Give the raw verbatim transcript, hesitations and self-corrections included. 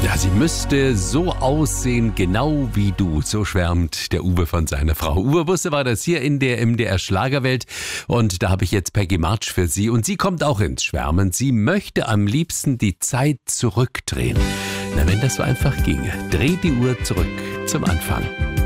Ja, sie müsste so aussehen, genau wie du. So schwärmt der Uwe von seiner Frau. Uwe Busse war das hier in der M D R Schlagerwelt. Und da habe ich jetzt Peggy March für Sie. Und sie kommt auch ins Schwärmen. Sie möchte am liebsten die Zeit zurückdrehen. Na, wenn das so einfach ginge. Dreh die Uhr zurück zum Anfang.